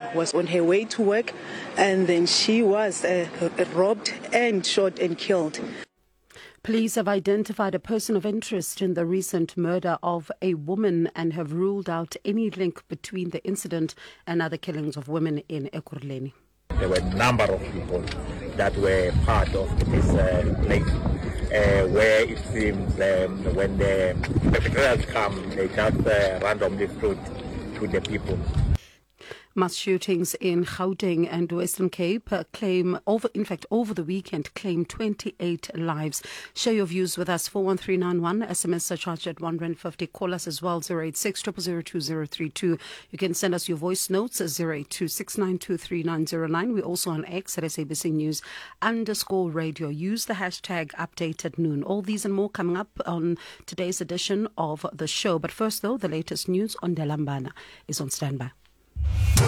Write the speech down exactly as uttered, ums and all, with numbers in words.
was on her way to work, and then she was uh, robbed and shot and killed. Police have identified a person of interest in the recent murder of a woman and have ruled out any link between the incident and other killings of women in Ekurhuleni. There were a number of people that were part of this uh, place, uh, where it seems um, when the perpetrators come, they just uh, randomly shoot to the people. Mass shootings in Gauteng and Western Cape uh, claim over, in fact, over the weekend, claim twenty-eight lives. Share your views with us, four one three nine one, S M S surcharge at one rand fifty. Call us as well, zero eight six, zero zero zero two zero three two. You can send us your voice notes, zero eight two six nine two three nine zero nine. We're also on X at S A B C News underscore radio. Use the hashtag update at noon. All these and more coming up on today's edition of the show. But first, though, the latest news on Delambana is on standby.